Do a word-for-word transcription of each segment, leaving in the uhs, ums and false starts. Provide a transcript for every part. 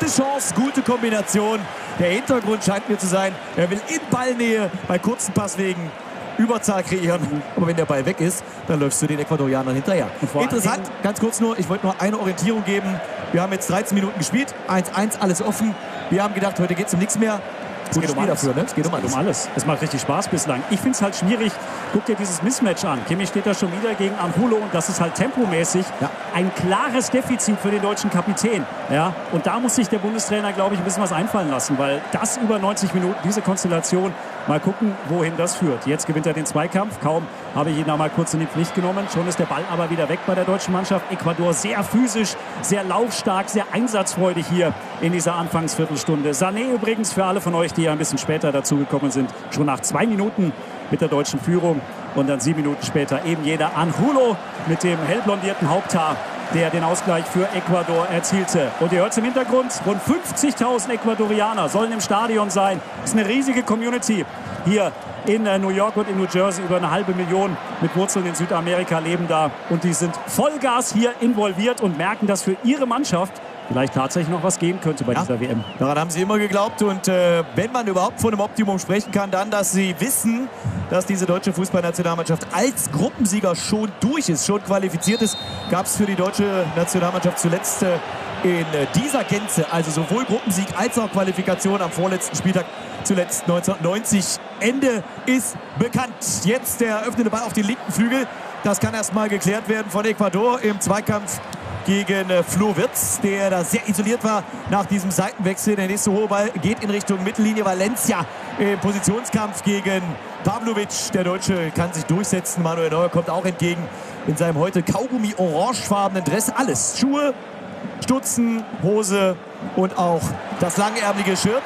gute Chance, gute Kombination. Der Hintergrund scheint mir zu sein, er will in Ballnähe bei kurzen Passwegen Überzahl kreieren. Aber wenn der Ball weg ist, dann läufst du den Ecuadorianern hinterher. Interessant, ganz kurz nur, ich wollte nur eine Orientierung geben. Wir haben jetzt dreizehn Minuten gespielt, eins eins, alles offen. Wir haben gedacht, heute geht es um nichts mehr. Es geht, um alles. Dafür, ne? es geht um alles. um alles. Es macht richtig Spaß bislang. Ich finde es halt schwierig. Guck dir dieses Mismatch an. Kimmich steht da schon wieder gegen Angulo und das ist halt tempomäßig ja. ein klares Defizit für den deutschen Kapitän. Ja? Und da muss sich der Bundestrainer, glaube ich, ein bisschen was einfallen lassen, weil das über neunzig Minuten, diese Konstellation, mal gucken, wohin das führt. Jetzt gewinnt er den Zweikampf. Kaum habe ich ihn da mal kurz in die Pflicht genommen. Schon ist der Ball aber wieder weg bei der deutschen Mannschaft. Ecuador sehr physisch, sehr laufstark, sehr einsatzfreudig hier in dieser Anfangsviertelstunde. Sané übrigens für alle von euch, die ja ein bisschen später dazugekommen sind, schon nach zwei Minuten mit der deutschen Führung. Und dann sieben Minuten später eben jeder Angulo mit dem hellblondierten Haupthaar, der den Ausgleich für Ecuador erzielte. Und ihr hört es im Hintergrund, rund fünfzigtausend Ecuadorianer sollen im Stadion sein. Das ist eine riesige Community hier in New York und in New Jersey. Über eine halbe Million mit Wurzeln in Südamerika leben da. Und die sind Vollgas hier involviert und merken, dass für ihre Mannschaft vielleicht tatsächlich noch was gehen könnte bei ja, dieser W M. Daran haben sie immer geglaubt. Und äh, wenn man überhaupt von einem Optimum sprechen kann, dann, dass sie wissen, dass diese deutsche Fußballnationalmannschaft als Gruppensieger schon durch ist, schon qualifiziert ist. Gab es für die deutsche Nationalmannschaft zuletzt äh, in äh, dieser Gänze, also sowohl Gruppensieg als auch Qualifikation am vorletzten Spieltag, zuletzt neunzehnhundertneunzig. Ende ist bekannt. Jetzt der eröffnende Ball auf den linken Flügel. Das kann erstmal geklärt werden von Ecuador im Zweikampf gegen äh, Flo Wirtz, der da sehr isoliert war nach diesem Seitenwechsel. Der nächste hohe Ball geht in Richtung Mittellinie. Valencia im Positionskampf gegen Pavlovic. Der Deutsche kann sich durchsetzen. Manuel Neuer kommt auch entgegen in seinem heute Kaugummi-orangefarbenen Dress. Alles. Schuhe, Stutzen, Hose und auch das langärmelige Shirt.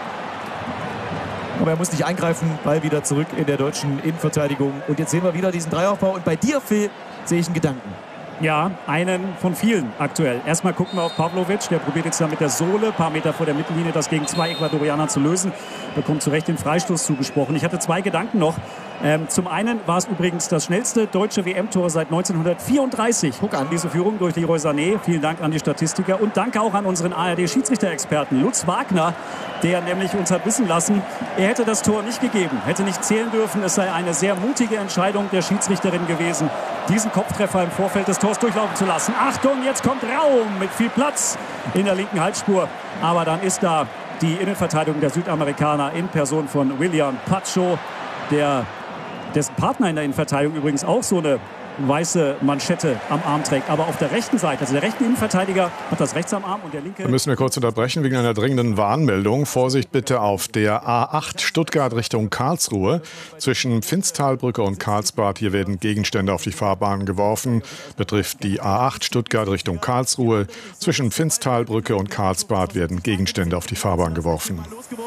Aber er muss nicht eingreifen. Ball wieder zurück in der deutschen Innenverteidigung. Und jetzt sehen wir wieder diesen Dreiaufbau. Und bei dir, Phil, sehe ich einen Gedanken. Ja, einen von vielen aktuell. Erstmal gucken wir auf Pavlovic. Der probiert jetzt da mit der Sohle, ein paar Meter vor der Mittellinie, das gegen zwei Ecuadorianer zu lösen. Bekommt zu Recht den Freistoß zugesprochen. Ich hatte zwei Gedanken noch. Ähm, zum einen war es übrigens das schnellste deutsche W M-Tor seit neunzehnhundertvierunddreißig. Guck an, diese Führung durch Leroy Sané. Vielen Dank an die Statistiker und danke auch an unseren A R D-Schiedsrichter-Experten Lutz Wagner, der nämlich uns hat wissen lassen, er hätte das Tor nicht gegeben, hätte nicht zählen dürfen. Es sei eine sehr mutige Entscheidung der Schiedsrichterin gewesen, diesen Kopftreffer im Vorfeld des Tors durchlaufen zu lassen. Achtung, jetzt kommt Raum mit viel Platz in der linken Halsspur. Aber dann ist da die Innenverteidigung der Südamerikaner in Person von William Pacho, der dessen Partner in der Innenverteidigung übrigens auch so eine weiße Manschette am Arm trägt. Aber auf der rechten Seite, also der rechte Innenverteidiger hat das rechts am Arm und der linke... Da müssen wir kurz unterbrechen wegen einer dringenden Warnmeldung. Vorsicht bitte auf der A acht Stuttgart Richtung Karlsruhe. Zwischen Pfinztalbrücke und Karlsbad. Hier werden Gegenstände auf die Fahrbahn geworfen. Betrifft die A acht Stuttgart Richtung Karlsruhe. Zwischen Pfinztalbrücke und Karlsbad werden Gegenstände auf die Fahrbahn geworfen.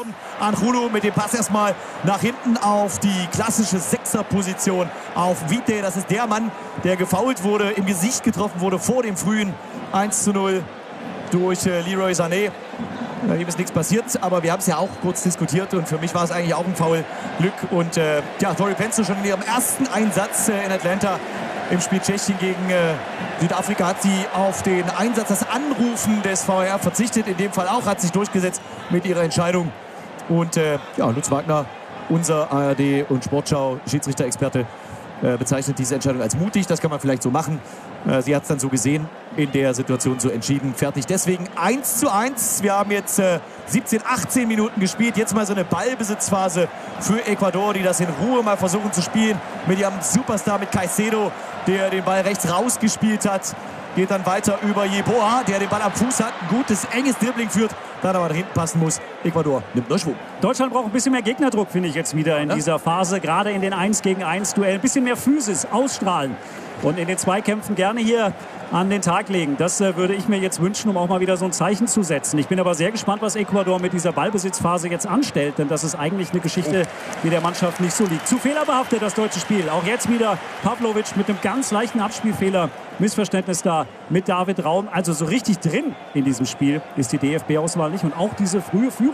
Angulo mit dem Pass erstmal nach hinten auf die klassische Sechserposition auf Vite. Das ist der Mann, der gefoult wurde, im Gesicht getroffen wurde vor dem frühen eins zu null durch äh, Leroy Sané. Bei ihm ist nichts passiert, aber wir haben es ja auch kurz diskutiert und für mich war es eigentlich auch ein Foul. Glück und äh, ja, Tori Penzo schon in ihrem ersten Einsatz äh, in Atlanta im Spiel Tschechien gegen äh, Südafrika hat sie auf den Einsatz, das Anrufen des V A R verzichtet. In dem Fall auch, hat sich durchgesetzt mit ihrer Entscheidung. Und äh, ja, Lutz Wagner, unser A R D und Sportschau Schiedsrichter-Experte, äh, bezeichnet diese Entscheidung als mutig. Das kann man vielleicht so machen. Äh, sie hat es dann so gesehen, in der Situation so entschieden. Fertig. Deswegen eins zu eins. Wir haben jetzt äh, siebzehn, achtzehn Minuten gespielt. Jetzt mal so eine Ballbesitzphase für Ecuador, die das in Ruhe mal versuchen zu spielen. Mit ihrem Superstar, mit Caicedo, der den Ball rechts rausgespielt hat. Geht dann weiter über Jeboa, der den Ball am Fuß hat. Ein gutes, enges Dribbling führt. Dann aber nach hinten passen muss. Ecuador nimmt nur Schwung. Deutschland braucht ein bisschen mehr Gegnerdruck, finde ich jetzt wieder in ja? dieser Phase. Gerade in den eins gegen eins Duellen. Ein bisschen mehr Physis, ausstrahlen. Und in den Zweikämpfen gerne hier an den Tag legen. Das äh, würde ich mir jetzt wünschen, um auch mal wieder so ein Zeichen zu setzen. Ich bin aber sehr gespannt, was Ecuador mit dieser Ballbesitzphase jetzt anstellt. Denn das ist eigentlich eine Geschichte, die der Mannschaft nicht so liegt. Zu fehlerbehaftet das deutsche Spiel. Auch jetzt wieder Pavlovic mit einem ganz leichten Abspielfehler. Missverständnis da mit David Raum. Also so richtig drin in diesem Spiel ist die D F B-Auswahl nicht. Und auch diese frühe Führung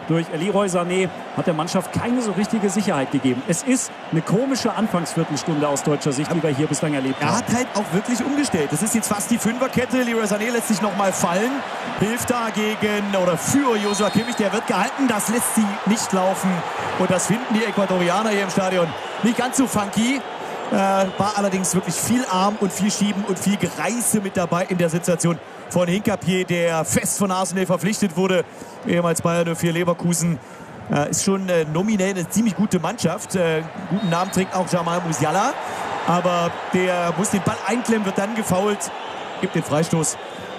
durch Leroy Sané hat der Mannschaft keine so richtige Sicherheit gegeben. Es ist eine komische Anfangsviertelstunde aus deutscher Sicht, die wir hier bislang erlebt haben. Er hat halt auch wirklich umgestellt. Das ist jetzt fast die Fünferkette. Leroy Sané lässt sich noch mal fallen. Hilft da gegen oder für Joshua Kimmich. Der wird gehalten. Das lässt sie nicht laufen. Und das finden die Ecuadorianer hier im Stadion nicht ganz so funky. Äh, war allerdings wirklich viel Arm und viel Schieben und viel Gereiße mit dabei in der Situation von Hincapié, der fest von Arsenal verpflichtet wurde. Ehemals Bayern null vier Leverkusen. Äh, ist schon äh, nominell eine ziemlich gute Mannschaft. Äh, guten Namen trägt auch Jamal Musiala. Aber der muss den Ball einklemmen, wird dann gefoult. Gibt den Freistoß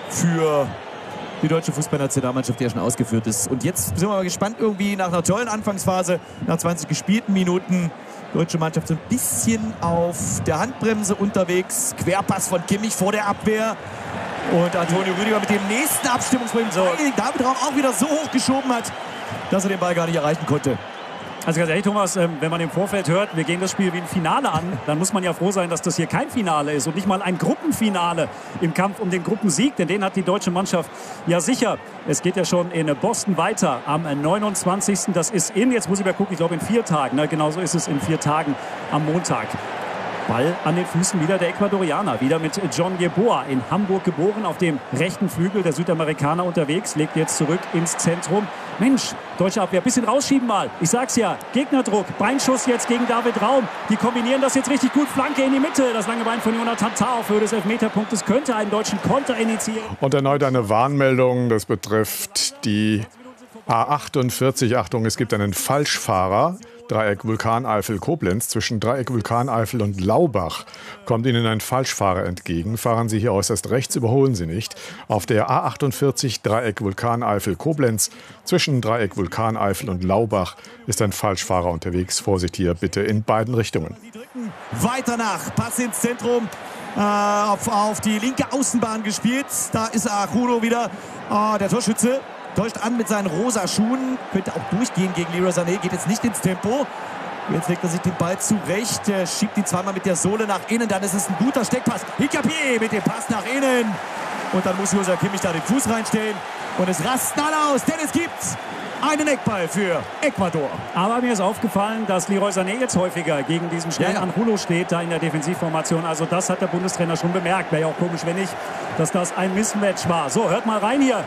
für die deutsche Fußballnationalmannschaft, die ja schon ausgeführt ist. Und jetzt sind wir mal gespannt, irgendwie nach einer tollen Anfangsphase, nach zwanzig gespielten Minuten, deutsche Mannschaft so ein bisschen auf der Handbremse unterwegs. Querpass von Kimmich vor der Abwehr. Und Antonio Rüdiger mit dem nächsten Abstimmungsproblem. So, David Raum auch wieder so hoch geschoben hat, dass er den Ball gar nicht erreichen konnte. Also ganz ehrlich, Thomas, wenn man im Vorfeld hört, wir gehen das Spiel wie ein Finale an, dann muss man ja froh sein, dass das hier kein Finale ist und nicht mal ein Gruppenfinale im Kampf um den Gruppensieg, denn den hat die deutsche Mannschaft ja sicher. Es geht ja schon in Boston weiter am neunundzwanzigsten Das ist in, jetzt muss ich mal gucken, ich glaube in vier Tagen, ne? Genauso ist es in vier Tagen am Montag. Ball an den Füßen wieder der Ecuadorianer. Wieder mit John Yeboah, in Hamburg geboren, auf dem rechten Flügel der Südamerikaner unterwegs. Legt jetzt zurück ins Zentrum. Mensch, deutsche Abwehr, bisschen rausschieben mal. Ich sag's ja, Gegnerdruck, Beinschuss jetzt gegen David Raum. Die kombinieren das jetzt richtig gut. Flanke in die Mitte. Das lange Bein von Jonathan Tah auf Höhe des Elfmeterpunktes könnte einen deutschen Konter initiieren. Und erneut eine Warnmeldung. Das betrifft die A achtundvierzig. Achtung, es gibt einen Falschfahrer. Dreieck Vulkaneifel Koblenz. Zwischen Dreieck Vulkaneifel und Laubach kommt Ihnen ein Falschfahrer entgegen. Fahren Sie hier äußerst rechts, überholen Sie nicht. Auf der A achtundvierzig Dreieck Vulkaneifel Koblenz. Zwischen Dreieck Vulkaneifel und Laubach ist ein Falschfahrer unterwegs. Vorsicht hier bitte in beiden Richtungen. Die drücken weiter nach. Pass ins Zentrum. Äh, auf, auf die linke Außenbahn gespielt. Da ist Araujo wieder. Oh, der Torschütze. Täuscht an mit seinen rosa Schuhen. Könnte auch durchgehen gegen Leroy Sané. Geht jetzt nicht ins Tempo. Jetzt legt er sich den Ball zurecht. Er schiebt ihn zweimal mit der Sohle nach innen. Dann ist es ein guter Steckpass. Hincapié mit dem Pass nach innen. Und dann muss Joshua Kimmich da den Fuß reinstellen. Und es rasten alle aus, denn es gibt einen Eckball für Ecuador. Aber mir ist aufgefallen, dass Leroy Sané jetzt häufiger gegen diesen schnellen ja, ja. Angulo steht, da in der Defensivformation. Also das hat der Bundestrainer schon bemerkt. Wäre ja auch komisch, wenn nicht, dass das ein Mismatch war. So, hört mal rein hier.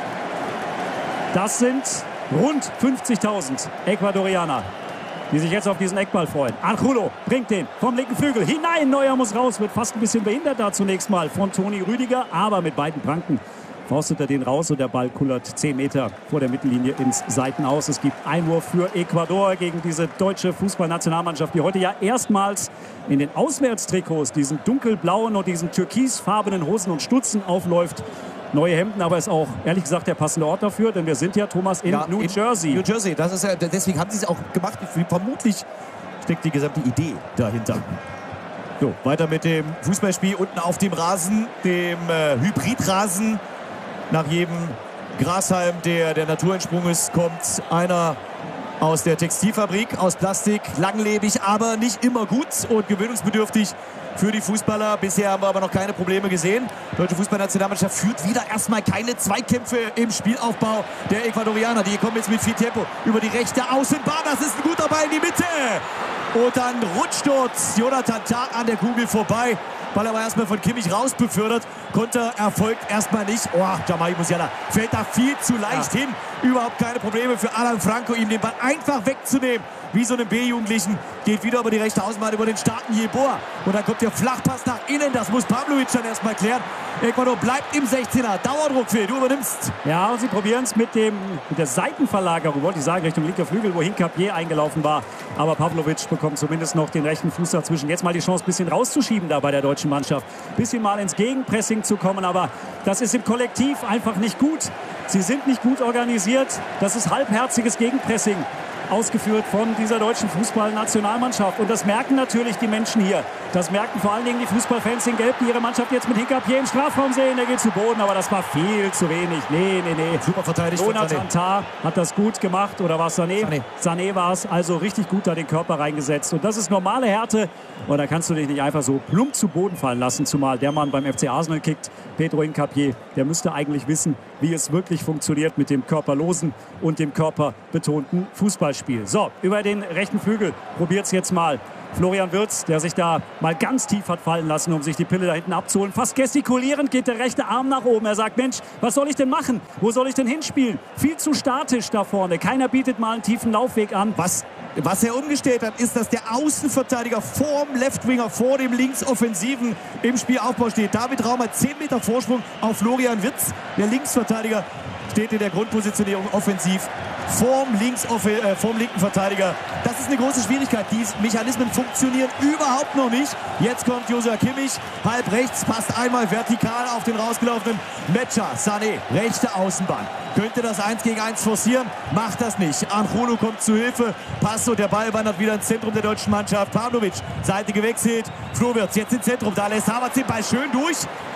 Das sind rund fünfzigtausend Ecuadorianer, die sich jetzt auf diesen Eckball freuen. Angulo bringt den vom linken Flügel hinein. Neuer muss raus, wird fast ein bisschen behindert da zunächst mal von Toni Rüdiger. Aber mit beiden Pranken faustet er den raus und der Ball kullert zehn Meter vor der Mittellinie ins Seitenaus. Es gibt Einwurf für Ecuador gegen diese deutsche Fußballnationalmannschaft, die heute ja erstmals in den Auswärtstrikots, diesen dunkelblauen und diesen türkisfarbenen Hosen und Stutzen aufläuft. Neue Hemden, aber ist auch, ehrlich gesagt, der passende Ort dafür, denn wir sind ja, Thomas, in ja, New in Jersey. New Jersey, das ist ja, deswegen haben sie es auch gemacht. Vermutlich steckt die gesamte Idee dahinter. So, weiter mit dem Fußballspiel unten auf dem Rasen, dem äh, Hybridrasen. Nach jedem Grashalm, der der Natur entsprungen ist, kommt einer aus der Textilfabrik, aus Plastik, langlebig, aber nicht immer gut und gewöhnungsbedürftig für die Fußballer. Bisher haben wir aber noch keine Probleme gesehen. Die deutsche Fußballnationalmannschaft führt wieder erstmal keine Zweikämpfe im Spielaufbau der Ecuadorianer. Die kommen jetzt mit viel Tempo über die rechte Außenbahn. Das ist ein guter Ball in die Mitte. Und dann rutscht dort Jonathan Tah an der Kugel vorbei. Ball aber erstmal von Kimmich raus befördert. Konter erfolgt erstmal nicht. Oh, Jamal Musiala fällt da viel zu leicht ja. hin. Überhaupt keine Probleme für Alan Franco, ihm den Ball einfach wegzunehmen. Wie so einem B-Jugendlichen. Geht wieder über die rechte Außenbahn, über den starken Yeboah. Und dann kommt der Flachpass nach innen. Das muss Pavlovic dann erstmal klären. Ecuador bleibt im sechzehner. Dauerdruck, Phil, du übernimmst. Ja, und sie probieren es mit, dem, mit der Seitenverlagerung, wollte ich sagen, Richtung linker Flügel, wo Hincapié eingelaufen war. Aber Pavlovic bekommt zumindest noch den rechten Fuß dazwischen. Jetzt mal die Chance, ein bisschen rauszuschieben da bei der deutschen Mannschaft. Ein bisschen mal ins Gegenpressing zu kommen. Aber das ist im Kollektiv einfach nicht gut. Sie sind nicht gut organisiert. Das ist halbherziges Gegenpressing, ausgeführt von dieser deutschen Fußballnationalmannschaft. Und das merken natürlich die Menschen hier. Das merken vor allen Dingen die Fußballfans in Gelb, die ihre Mannschaft jetzt mit Hincapié im Strafraum sehen. Der geht zu Boden, aber das war viel zu wenig. Nee, nee, nee. Super verteidigt. Jonathan Tah hat das gut gemacht. Oder war es Sané? Sané, Sané war es. Also richtig gut da den Körper reingesetzt. Und das ist normale Härte. Und da kannst du dich nicht einfach so plump zu Boden fallen lassen. Zumal der Mann beim F C Arsenal kickt, Pedro Hincapié, der müsste eigentlich wissen, wie es wirklich funktioniert mit dem körperlosen und dem körperbetonten Fußballspiel. So, über den rechten Flügel probiert es jetzt mal Florian Wirtz, der sich da mal ganz tief hat fallen lassen, um sich die Pille da hinten abzuholen. Fast gestikulierend geht der rechte Arm nach oben. Er sagt, Mensch, was soll ich denn machen? Wo soll ich denn hinspielen? Viel zu statisch da vorne. Keiner bietet mal einen tiefen Laufweg an. Was, was er umgestellt hat, ist, dass der Außenverteidiger vorm Leftwinger, vor dem Linksoffensiven im Spielaufbau steht. David Raum hat zehn Meter Vorsprung auf Florian Wirtz. Der Linksverteidiger steht in der Grundpositionierung offensiv vorm, Links, äh, vorm linken Verteidiger. Das ist eine große Schwierigkeit. Die Mechanismen funktionieren überhaupt noch nicht. Jetzt kommt Joshua Kimmich, halb rechts, passt einmal vertikal auf den rausgelaufenen Mecha. Sané, rechte Außenbahn. Könnte das eins gegen eins forcieren, macht das nicht. Angulo kommt zu Hilfe. Passo, der Ball wandert wieder ins Zentrum der deutschen Mannschaft. Pavlovic, Seite gewechselt. Flo Wirtz jetzt ins Zentrum. Da lässt Havertz den Ball schön durch.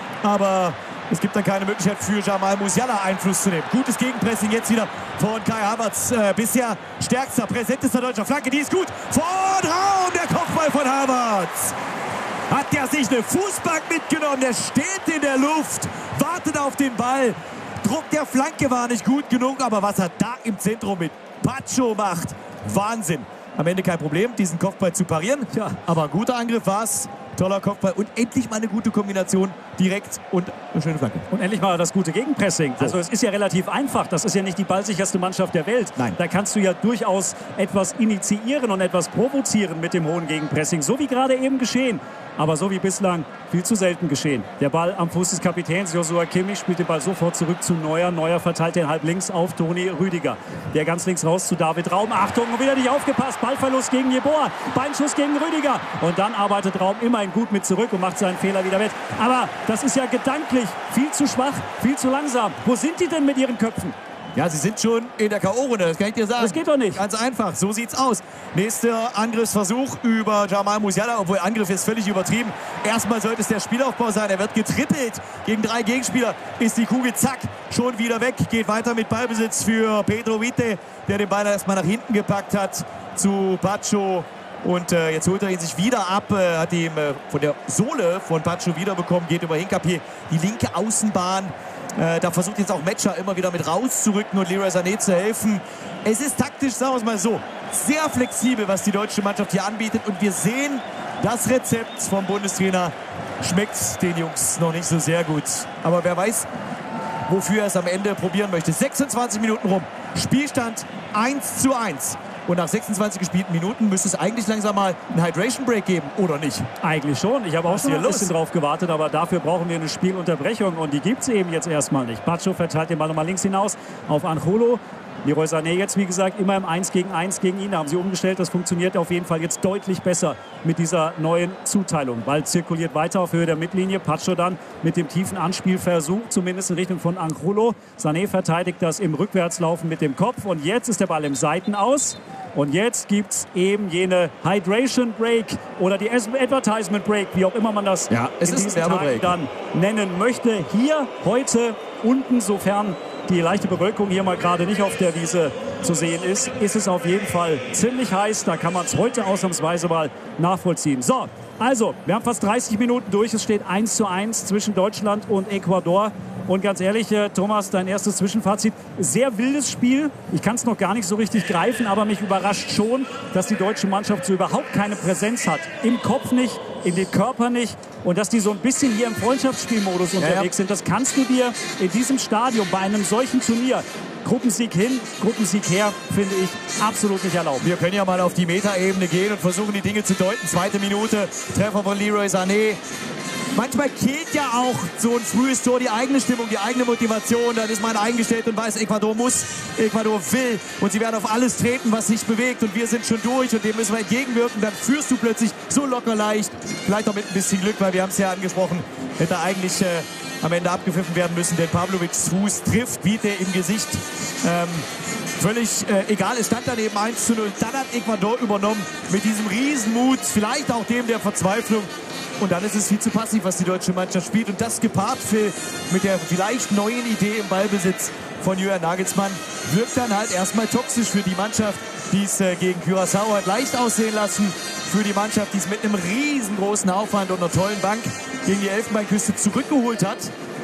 Aber es gibt dann keine Möglichkeit für Jamal Musiala Einfluss zu nehmen. Gutes Gegenpressing jetzt wieder von Kai Havertz. Äh, bisher stärkster, präsentester deutscher Flanke. Die ist gut. Von Raum, der Kopfball von Havertz. Hat der sich eine Fußbank mitgenommen. Der steht in der Luft, wartet auf den Ball. Druck der Flanke war nicht gut genug, aber was er da im Zentrum mit Pacho macht, Wahnsinn. Am Ende kein Problem, diesen Kopfball zu parieren. Ja, aber ein guter Angriff war es. Toller Kopfball und endlich mal eine gute Kombination, direkt und eine schöne Flanke. Und endlich mal das gute Gegenpressing. So. Also es ist ja relativ einfach. Das ist ja nicht die ballsicherste Mannschaft der Welt. Nein. Da kannst du ja durchaus etwas initiieren und etwas provozieren mit dem hohen Gegenpressing. So wie gerade eben geschehen. Aber so wie bislang viel zu selten geschehen. Der Ball am Fuß des Kapitäns Joshua Kimmich spielt den Ball sofort zurück zu Neuer. Neuer verteilt den halb links auf Toni Rüdiger. Der ganz links raus zu David Raum. Achtung, wieder nicht aufgepasst. Ballverlust gegen Jeboa. Beinschuss gegen Rüdiger. Und dann arbeitet Raum immerhin gut mit zurück und macht seinen Fehler wieder wett. Aber das ist ja gedanklich viel zu schwach, viel zu langsam. Wo sind die denn mit ihren Köpfen? Ja, sie sind schon in der K O-Runde, das kann ich dir sagen. Das geht doch nicht. Ganz einfach, so sieht's aus. Nächster Angriffsversuch über Jamal Musiala, obwohl Angriff ist völlig übertrieben. Erstmal sollte es der Spielaufbau sein, er wird getrippelt gegen drei Gegenspieler. Ist die Kugel, zack, schon wieder weg. Geht weiter mit Ballbesitz für Pedro Vite, der den Ball erstmal nach hinten gepackt hat zu Pacho. Und äh, jetzt holt er ihn sich wieder ab, äh, hat ihn äh, von der Sohle von Pacho wiederbekommen, geht über Hinkapié, die linke Außenbahn. Äh, da versucht jetzt auch Mecha immer wieder mit rauszurücken und Leroy Sané zu helfen. Es ist taktisch, sagen wir es mal so, sehr flexibel, was die deutsche Mannschaft hier anbietet. Und wir sehen, das Rezept vom Bundestrainer schmeckt den Jungs noch nicht so sehr gut. Aber wer weiß, wofür er es am Ende probieren möchte. sechsundzwanzig Minuten rum, Spielstand eins zu eins. Und nach sechsundzwanzig gespielten Minuten müsste es eigentlich langsam mal einen Hydration Break geben, oder nicht? Eigentlich schon. Ich habe auch schon ein bisschen drauf gewartet, aber dafür brauchen wir eine Spielunterbrechung und die gibt es eben jetzt erstmal nicht. Pacho verteilt den Ball nochmal links hinaus auf Angulo. Leroy Sané jetzt, wie gesagt, immer im eins gegen eins gegen ihn. Da haben sie umgestellt. Das funktioniert auf jeden Fall jetzt deutlich besser mit dieser neuen Zuteilung. Ball zirkuliert weiter auf Höhe der Mittellinie. Pacho dann mit dem tiefen Anspielversuch, zumindest in Richtung von Angulo. Sané verteidigt das im Rückwärtslaufen mit dem Kopf. Und jetzt ist der Ball im Seitenaus. Und jetzt gibt es eben jene Hydration Break oder die Advertisement Break, wie auch immer man das ja, es in ist diesen Tagen dann nennen möchte. Hier heute unten, sofern die leichte Bewölkung hier mal gerade nicht auf der Wiese zu sehen ist, ist es auf jeden Fall ziemlich heiß. Da kann man es heute ausnahmsweise mal nachvollziehen. So, also, wir haben fast dreißig Minuten durch. Es steht eins zu eins zwischen Deutschland und Ecuador. Und ganz ehrlich, äh, Thomas, dein erstes Zwischenfazit. Sehr wildes Spiel. Ich kann es noch gar nicht so richtig greifen, aber mich überrascht schon, dass die deutsche Mannschaft so überhaupt keine Präsenz hat. Im Kopf nicht, in dem Körper nicht. Und dass die so ein bisschen hier im Freundschaftsspielmodus unterwegs ja, ja. sind, das kannst du dir in diesem Stadion bei einem solchen Turnier, Gruppensieg hin, Gruppensieg her, finde ich absolut nicht erlaubt. Wir können ja mal auf die Metaebene gehen und versuchen, die Dinge zu deuten. Zweite Minute, Treffer von Leroy Sané. Manchmal killt ja auch so ein frühes Tor die eigene Stimmung, die eigene Motivation. Dann ist man eingestellt und weiß, Ecuador muss, Ecuador will. Und sie werden auf alles treten, was sich bewegt. Und wir sind schon durch und dem müssen wir entgegenwirken. Dann führst du plötzlich so locker leicht. Vielleicht auch mit ein bisschen Glück, weil wir haben es ja angesprochen, hätte eigentlich äh, am Ende abgepfiffen werden müssen. Denn Pavlovics Fuß trifft Vite im Gesicht. Ähm, völlig äh, egal, es stand daneben eins zu null. Dann hat Ecuador übernommen mit diesem Riesenmut, vielleicht auch dem der Verzweiflung. Und dann ist es viel zu passiv, was die deutsche Mannschaft spielt. Und das gepaart, Phil, mit der vielleicht neuen Idee im Ballbesitz von Julian Nagelsmann, wirkt dann halt erstmal toxisch für die Mannschaft, die es äh, gegen Curaçao hat leicht aussehen lassen. Für die Mannschaft, die es mit einem riesengroßen Aufwand und einer tollen Bank gegen die Elfenbeinküste zurückgeholt hat.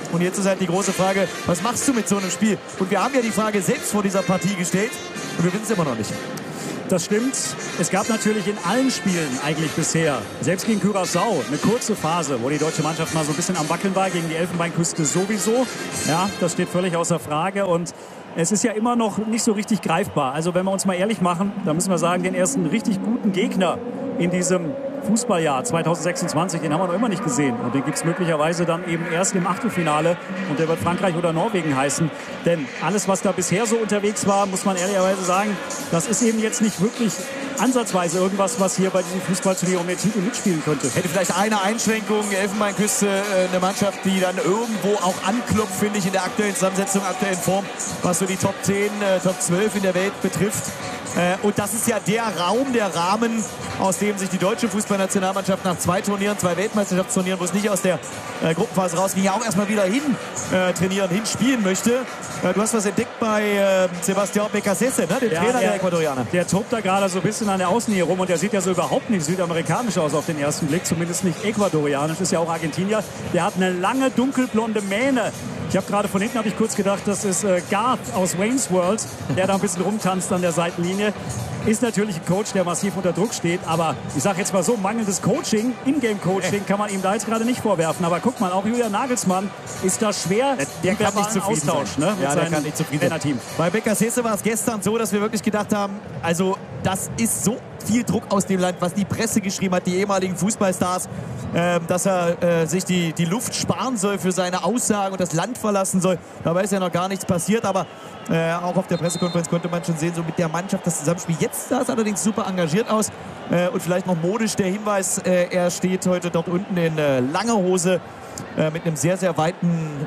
Und jetzt ist halt die große Frage, was machst du mit so einem Spiel? Und wir haben ja die Frage selbst vor dieser Partie gestellt und wir wissen es immer noch nicht. Das stimmt. Es gab natürlich in allen Spielen eigentlich bisher, selbst gegen Curaçao, eine kurze Phase, wo die deutsche Mannschaft mal so ein bisschen am Wackeln war, gegen die Elfenbeinküste sowieso. Ja, das steht völlig außer Frage und es ist ja immer noch nicht so richtig greifbar. Also wenn wir uns mal ehrlich machen, dann müssen wir sagen, den ersten richtig guten Gegner in diesem Fußballjahr zwanzig sechsundzwanzig, den haben wir noch immer nicht gesehen. Und den gibt es möglicherweise dann eben erst im Achtelfinale. Und der wird Frankreich oder Norwegen heißen. Denn alles, was da bisher so unterwegs war, muss man ehrlicherweise sagen, das ist eben jetzt nicht wirklich ansatzweise irgendwas, was hier bei diesem Fußballturnier um den Titel mitspielen könnte. Hätte vielleicht eine Einschränkung, Elfenbeinküste, äh, eine Mannschaft, die dann irgendwo auch anklopft, finde ich, in der aktuellen Zusammensetzung, aktuellen Form, was so die Top zehn, äh, Top zwölf in der Welt betrifft. Äh, und das ist ja der Raum, der Rahmen, aus dem sich die deutsche Fußballnationalmannschaft nach zwei Turnieren, zwei Weltmeisterschaftsturnieren, wo es nicht aus der äh, Gruppenphase rausging, ja auch erstmal wieder hin äh, trainieren, hin spielen möchte. Äh, du hast was entdeckt bei äh, Sebastián Beccacece, ne? Dem ja, Trainer der, der Ecuadorianer. Der tobt da gerade so ein bisschen an der Außenlinie rum und der sieht ja so überhaupt nicht südamerikanisch aus auf den ersten Blick, zumindest nicht ecuadorianisch, ist ja auch Argentinier. Der hat eine lange dunkelblonde Mähne. Ich habe gerade von hinten habe ich kurz gedacht, das ist äh, Garth aus Wayne's World, der da ein bisschen rumtanzt an der Seitenlinie. Ist natürlich ein Coach, der massiv unter Druck steht, aber ich sage jetzt mal so, mangelndes Coaching, Ingame-Coaching kann man ihm da jetzt gerade nicht vorwerfen. Aber guck mal, auch Julian Nagelsmann ist da schwer, der kann nicht zufrieden Austausch, sein. Ne, mit ja, der kann nicht zufrieden sein. Bei Beccacece war es gestern so, dass wir wirklich gedacht haben, also das ist so viel Druck aus dem Land, was die Presse geschrieben hat, die ehemaligen Fußballstars, äh, dass er äh, sich die, die Luft sparen soll für seine Aussagen und das Land verlassen soll. Dabei ist ja noch gar nichts passiert, aber äh, auch auf der Pressekonferenz konnte man schon sehen, so mit der Mannschaft das Zusammenspiel. Jetzt sah es allerdings super engagiert aus äh, und vielleicht noch modisch der Hinweis, äh, er steht heute dort unten in äh, langer Hose äh, mit einem sehr, sehr weiten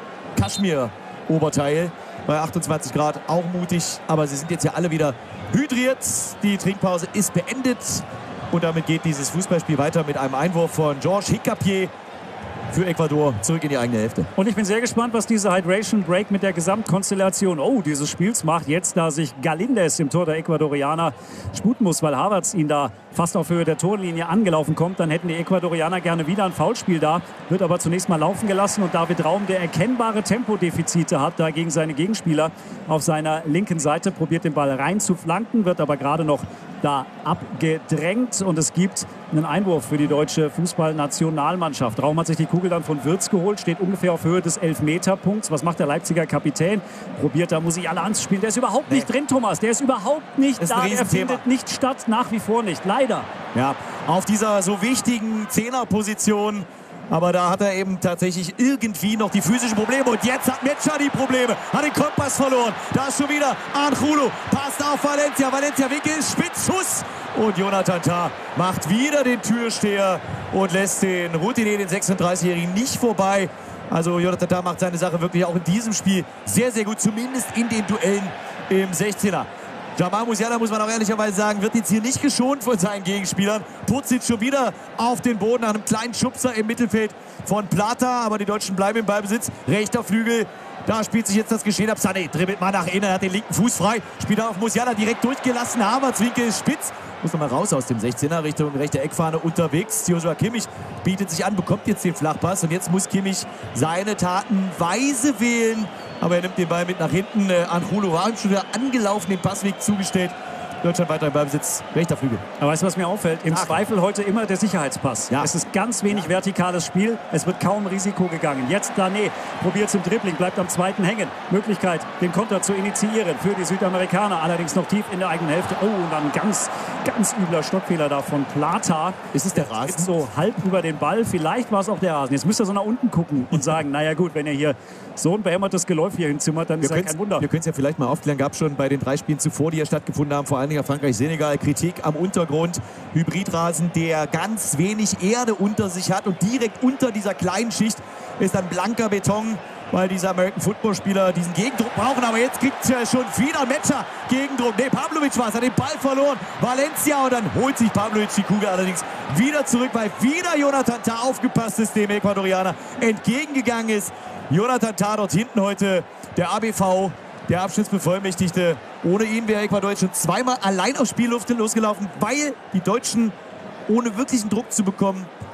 Kaschmir-Oberteil bei achtundzwanzig Grad, auch mutig, aber sie sind jetzt ja alle wieder hydriert. Die Trinkpause ist beendet und damit geht dieses Fußballspiel weiter mit einem Einwurf von Georges Hicapié für Ecuador zurück in die eigene Hälfte. Und ich bin sehr gespannt, was diese Hydration Break mit der Gesamtkonstellation oh, dieses Spiels macht. Jetzt, da sich Galíndez im Tor der Ecuadorianer sputen muss, weil Havertz ihn da fast auf Höhe der Torlinie angelaufen kommt, dann hätten die Ecuadorianer gerne wieder ein Foulspiel da, wird aber zunächst mal laufen gelassen und David Raum, der erkennbare Tempodefizite hat, da gegen seine Gegenspieler auf seiner linken Seite, probiert den Ball rein zu flanken, wird aber gerade noch da abgedrängt und es gibt einen Einwurf für die deutsche Fußballnationalmannschaft. Raum hat sich die Kugel dann von Wirtz geholt, steht ungefähr auf Höhe des Elfmeterpunkts. Was macht der Leipziger Kapitän? Probiert da Musiala anzuspielen. Der ist überhaupt nee. nicht drin, Thomas. Der ist überhaupt nicht da. Er findet nicht statt, nach wie vor nicht. Leider. Ja, auf dieser so wichtigen Zehnerposition. Aber da hat er eben tatsächlich irgendwie noch die physischen Probleme. Und jetzt hat Mecha die Probleme. Hat den Kompass verloren. Da ist schon wieder Angulo. Passt auf Valencia. Valencia Winkel ist Spitzschuss. Und Jonathan Tah macht wieder den Türsteher und lässt den Routinier, den sechsunddreißigjährigen, nicht vorbei. Also Jonathan Tah macht seine Sache wirklich auch in diesem Spiel sehr, sehr gut. Zumindest in den Duellen im sechzehner. Jamal Musiala, muss man auch ehrlicherweise sagen, wird jetzt hier nicht geschont von seinen Gegenspielern. Putzt schon wieder auf den Boden nach einem kleinen Schubser im Mittelfeld von Plata. Aber die Deutschen bleiben im Ballbesitz. Rechter Flügel, da spielt sich jetzt das Geschehen ab. Sané dribbelt mal nach innen, hat den linken Fuß frei. Spielt auf Musiala direkt durchgelassen. Havertz, Winkel ist spitz. Muss noch mal raus aus dem sechzehner, Richtung rechte Eckfahne unterwegs. Joshua Kimmich bietet sich an, bekommt jetzt den Flachpass. Und jetzt muss Kimmich seine Taten weise wählen. Aber er nimmt den Ball mit nach hinten. Äh, Angulo war ihm schon wieder angelaufen, den Passweg zugestellt. Deutschland weiter im Ballbesitz, rechter Flügel. Aber weißt du, was mir auffällt? Im Ach. Zweifel heute immer der Sicherheitspass. Ja. Es ist ganz wenig ja. vertikales Spiel. Es wird kaum Risiko gegangen. Jetzt Sané probiert zum Dribbling, bleibt am zweiten hängen. Möglichkeit, den Konter zu initiieren für die Südamerikaner. Allerdings noch tief in der eigenen Hälfte. Oh, und dann ganz, ganz übler Stockfehler da von Plata. Ist es der Rasen? So halb über den Ball. Vielleicht war es auch der Rasen. Jetzt müsst ihr so nach unten gucken und sagen, naja gut, wenn ihr hier so ein behämmertes Geläuf hier hinzimmert, dann wir ist ja kein Wunder. Wir können es ja vielleicht mal aufklären. Gab schon bei den drei Spielen zuvor, die ja stattgefunden haben, vor allen Dingen Frankreich-Senegal, Kritik am Untergrund. Hybridrasen, der ganz wenig Erde unter sich hat und direkt unter dieser kleinen Schicht ist dann blanker Beton, weil diese American Football-Spieler diesen Gegendruck brauchen. Aber jetzt gibt es ja schon wieder Mecha Gegendruck. Ne, Pavlovic war es, hat den Ball verloren. Valencia und dann holt sich Pavlovic die Kugel allerdings wieder zurück, weil wieder Jonathan Tah aufgepasst ist, dem Ecuadorianer entgegengegangen ist. Jonathan Tah dort hinten heute, der A B V, der Abschnittsbevollmächtigte. Ohne ihn wäre Ecuador jetzt schon zweimal allein aus Spielluft losgelaufen, weil die Deutschen, ohne wirklichen Druck zu bekommen,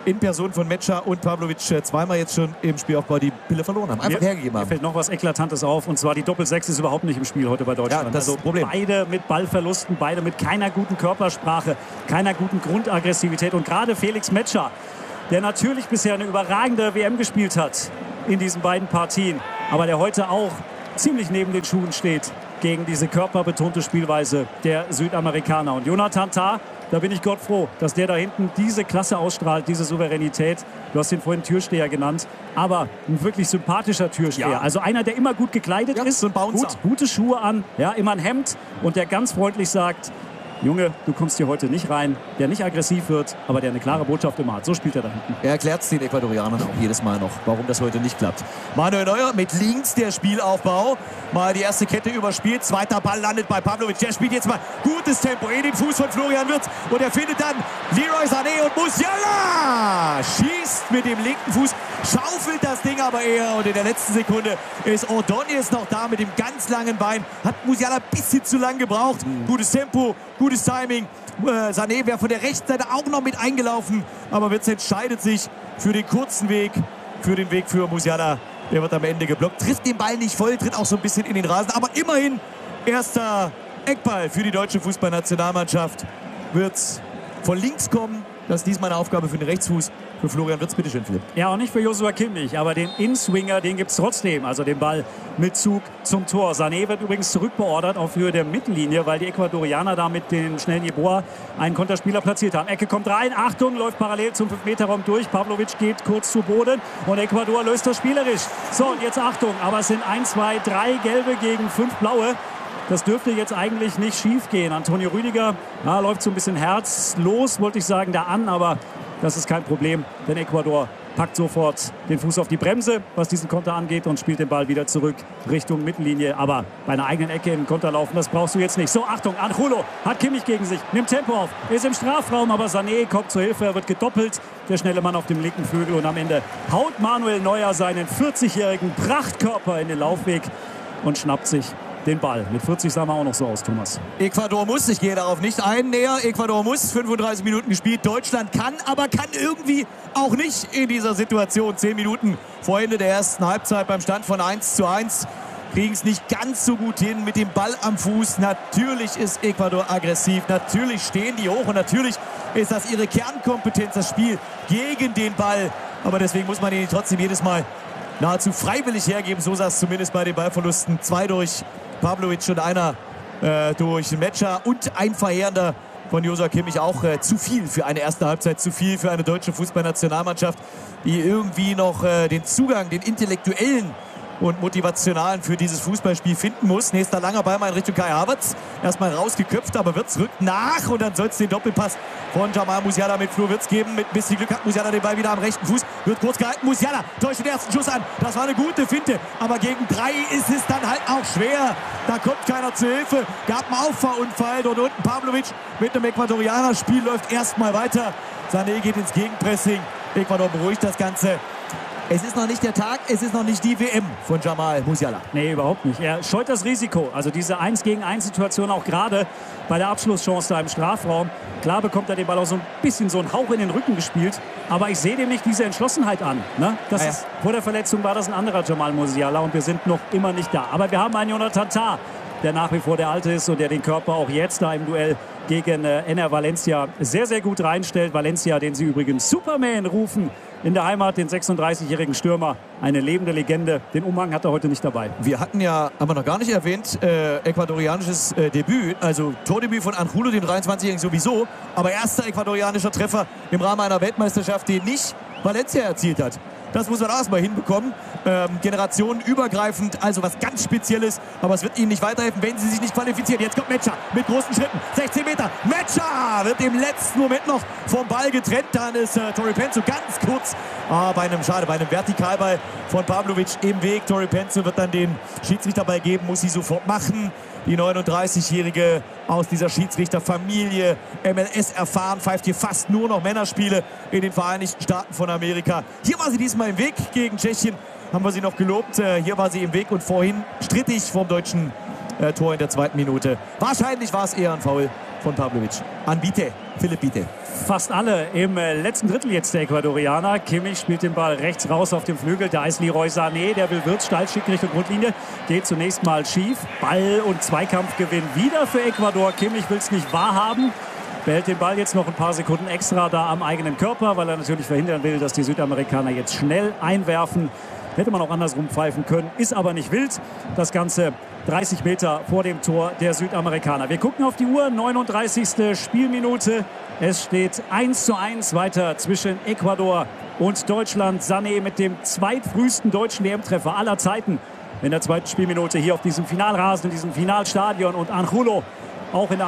in Person von Metscher und Pavlovic zweimal jetzt schon im Spielaufbau die Bälle verloren haben. Einfach mir, hergegeben haben. Mir fällt noch was Eklatantes auf, und zwar die Doppel-Sechs ist überhaupt nicht im Spiel heute bei Deutschland. Ja, das also ist das Problem. Beide mit Ballverlusten, beide mit keiner guten Körpersprache, keiner guten Grundaggressivität. Und gerade Felix Metscher, der natürlich bisher eine überragende W M gespielt hat in diesen beiden Partien, aber der heute auch ziemlich neben den Schuhen steht gegen diese körperbetonte Spielweise der Südamerikaner. Und Jonathan Tah, da bin ich Gott froh, dass der da hinten diese Klasse ausstrahlt, diese Souveränität. Du hast ihn vorhin Türsteher genannt, aber ein wirklich sympathischer Türsteher. Ja. Also einer, der immer gut gekleidet ja, ist, so ein Bouncer. Gut, gute Schuhe an, ja, immer ein Hemd, und der ganz freundlich sagt: Junge, du kommst hier heute nicht rein, der nicht aggressiv wird, aber der eine klare Botschaft immer hat. So spielt er da hinten. Er erklärt es den Ecuadorianern auch jedes Mal noch, warum das heute nicht klappt. Manuel Neuer mit links der Spielaufbau. Mal die erste Kette überspielt. Zweiter Ball landet bei Pavlovic. Der spielt jetzt mal gutes Tempo in den Fuß von Florian Wirtz. Und er findet dann Leroy Sané und Musiala schießt mit dem linken Fuß, schaufelt das Ding aber eher. Und in der letzten Sekunde ist Ordóñez noch da mit dem ganz langen Bein. Hat Musiala ein bisschen zu lang gebraucht. Mhm. Gutes Tempo, gutes Timing. Äh, Sané wäre von der rechten Seite auch noch mit eingelaufen. Aber Wirtz entscheidet sich für den kurzen Weg, für den Weg für Musiala. Der wird am Ende geblockt, trifft den Ball nicht voll, tritt auch so ein bisschen in den Rasen. Aber immerhin erster Eckball für die deutsche Fußballnationalmannschaft. Wird's von links kommen. Das ist diesmal eine Aufgabe für den Rechtsfuß. Für Florian Wirtz, bitte schön, Philipp. Ja, auch nicht für Joshua Kimmich, aber den Inswinger, den gibt es trotzdem. Also den Ball mit Zug zum Tor. Sané wird übrigens zurückbeordert auf Höhe der Mittellinie, weil die Ecuadorianer da mit dem schnellen Jeboa einen Konterspieler platziert haben. Ecke kommt rein, Achtung, läuft parallel zum fünf Meter Raum durch. Pavlovic geht kurz zu Boden und Ecuador löst das spielerisch. So, und jetzt Achtung, aber es sind eins, zwei, drei gelbe gegen fünf blaue. Das dürfte jetzt eigentlich nicht schief gehen. Antonio Rüdiger ja, läuft so ein bisschen herzlos, wollte ich sagen, da an, aber das ist kein Problem, denn Ecuador packt sofort den Fuß auf die Bremse, was diesen Konter angeht, und spielt den Ball wieder zurück Richtung Mittellinie. Aber bei einer eigenen Ecke im Konter laufen, das brauchst du jetzt nicht. So, Achtung, Angulo hat Kimmich gegen sich, nimmt Tempo auf, ist im Strafraum, aber Sané kommt zur Hilfe, er wird gedoppelt. Der schnelle Mann auf dem linken Flügel, und am Ende haut Manuel Neuer seinen vierzigjährigen Prachtkörper in den Laufweg und schnappt sich den Ball. Mit vierzig sah man auch noch so aus, Thomas. Ecuador muss, ich gehe darauf nicht ein näher, Ecuador muss, fünfunddreißig Minuten gespielt, Deutschland kann, aber kann irgendwie auch nicht in dieser Situation. zehn Minuten vor Ende der ersten Halbzeit beim Stand von eins zu eins. Kriegen es nicht ganz so gut hin mit dem Ball am Fuß. Natürlich ist Ecuador aggressiv, natürlich stehen die hoch und natürlich ist das ihre Kernkompetenz, das Spiel gegen den Ball. Aber deswegen muss man ihn trotzdem jedes Mal nahezu freiwillig hergeben. So sah es zumindest bei den Ballverlusten. Zwei durch Pavlovic und einer äh, durch Metscher und ein verheerender von Joshua Kimmich. Auch äh, zu viel für eine erste Halbzeit, zu viel für eine deutsche Fußballnationalmannschaft, die irgendwie noch äh, den Zugang, den intellektuellen und motivationalen für dieses Fußballspiel finden muss. Nächster langer Ball mal in Richtung Kai Havertz. Erstmal rausgeköpft, aber Wirtz rückt nach und dann soll es den Doppelpass von Jamal Musiala mit Flo Wirtz geben. Mit ein bisschen Glück hat Musiala den Ball wieder am rechten Fuß. Wird kurz gehalten. Musiala täuscht den ersten Schuss an. Das war eine gute Finte, aber gegen drei ist es dann halt auch schwer. Da kommt keiner zu Hilfe. Gab einen Auffahrunfall. Dort unten Pavlovic mit einem Ecuadorianer. Spiel läuft erstmal weiter. Sané geht ins Gegenpressing. Ecuador beruhigt das Ganze. Es ist noch nicht der Tag, es ist noch nicht die W M von Jamal Musiala. Nee, überhaupt nicht. Er scheut das Risiko. Also diese eins gegen eins Situation auch gerade bei der Abschlusschance da im Strafraum. Klar bekommt er den Ball auch so ein bisschen so einen Hauch in den Rücken gespielt. Aber ich sehe dem nicht diese Entschlossenheit an. Ne? Das ja, ja. Ist, vor der Verletzung war das ein anderer Jamal Musiala und wir sind noch immer nicht da. Aber wir haben einen Jonathan Tah, der nach wie vor der Alte ist und der den Körper auch jetzt da im Duell gegen äh, Enner Valencia sehr, sehr gut reinstellt. Valencia, den sie übrigens Superman rufen in der Heimat, den sechsunddreißigjährigen Stürmer. Eine lebende Legende. Den Umhang hat er heute nicht dabei. Wir hatten ja, haben wir noch gar nicht erwähnt, äh, ecuadorianisches äh, Debüt. Also Tordebüt von Angulo, dem dreiundzwanzigjährigen sowieso. Aber erster ecuadorianischer Treffer im Rahmen einer Weltmeisterschaft, den nicht Valencia erzielt hat. Das muss man auch erstmal hinbekommen. Ähm, generationenübergreifend, also was ganz Spezielles. Aber es wird ihnen nicht weiterhelfen, wenn sie sich nicht qualifizieren. Jetzt kommt Metscher mit großen Schritten. sechzehn Meter. Metscher wird im letzten Moment noch vom Ball getrennt. Dann ist äh, Torri Penzo ganz kurz ah, bei einem, schade, bei einem Vertikalball von Pavlovic im Weg. Torri Penzo wird dann den Schiedsrichterball geben, muss sie sofort machen. Die neununddreißigjährige aus dieser Schiedsrichterfamilie, M L S erfahren, pfeift hier fast nur noch Männerspiele in den Vereinigten Staaten von Amerika. Hier war sie diesmal im Weg gegen Tschechien, haben wir sie noch gelobt. Hier war sie im Weg und vorhin strittig vom deutschen äh, Tor in der zweiten Minute. Wahrscheinlich war es eher ein Foul von Pavlovic. An Vite, Philipp Vite. Fast alle im letzten Drittel jetzt der Ecuadorianer. Kimmich spielt den Ball rechts raus auf dem Flügel. Da ist Leroy Sané, der will Wirtz steil schicken Richtung Grundlinie. Geht zunächst mal schief. Ball- und Zweikampfgewinn wieder für Ecuador. Kimmich will es nicht wahrhaben. Behält den Ball jetzt noch ein paar Sekunden extra da am eigenen Körper, weil er natürlich verhindern will, dass die Südamerikaner jetzt schnell einwerfen. Hätte man auch andersrum pfeifen können, ist aber nicht wild. Das Ganze dreißig Meter vor dem Tor der Südamerikaner. Wir gucken auf die Uhr, neununddreißigste Spielminute. Es steht eins zu eins weiter zwischen Ecuador und Deutschland. Sané mit dem zweitfrühesten deutschen W M-Treffer aller Zeiten in der zweiten Spielminute hier auf diesem Finalrasen, in diesem Finalstadion. Und Angulo auch in der